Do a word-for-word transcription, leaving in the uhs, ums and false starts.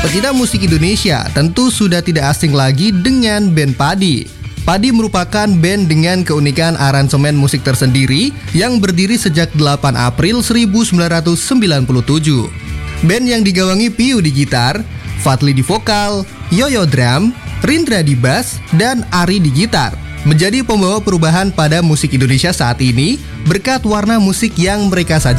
Pecinta musik Indonesia tentu sudah tidak asing lagi dengan band Padi. Padi merupakan band dengan keunikan aransemen musik tersendiri yang berdiri sejak delapan April seribu sembilan ratus sembilan puluh tujuh. Band yang digawangi Piu di gitar, Fadli di vokal, Yoyo drum, Rindra di bass, dan Ari di gitar, menjadi pembawa perubahan pada musik Indonesia saat ini berkat warna musik yang mereka sajikan.